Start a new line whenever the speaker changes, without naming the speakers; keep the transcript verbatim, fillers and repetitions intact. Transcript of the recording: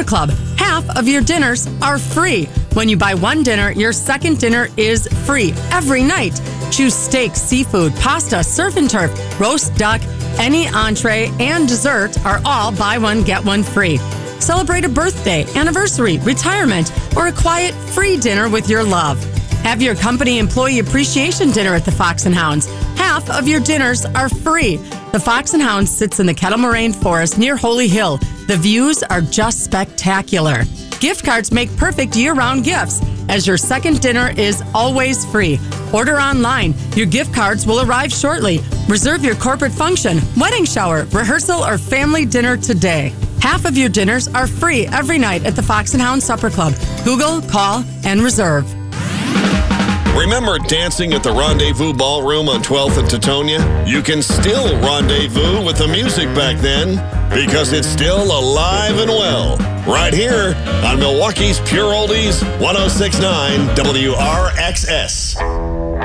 Supper Club. Half of your dinners are free. When you buy one dinner, your second dinner is free every night. Choose steak, seafood, pasta, surf and turf, roast duck, any entree, and dessert are all buy one, get one free. Celebrate a birthday, anniversary, retirement, or a quiet, free dinner with your love. Have your company employee appreciation dinner at the Fox and Hounds. Half of your dinners are free. The Fox and Hounds sits in the Kettle Moraine Forest near Holy Hill. The views are just spectacular. Gift cards make perfect year-round gifts, as your second dinner is always free. Order online. Your gift cards will arrive shortly. Reserve your corporate function, wedding shower, rehearsal, or family dinner today. Half of your dinners are free every night at the Fox and Hound Supper Club. Google, call, and reserve.
Remember dancing at the Rendezvous Ballroom on twelfth and Teutonia? You can still rendezvous with the music back then, because it's still alive and well. Right here on Milwaukee's Pure Oldies, one oh six point nine W R X S.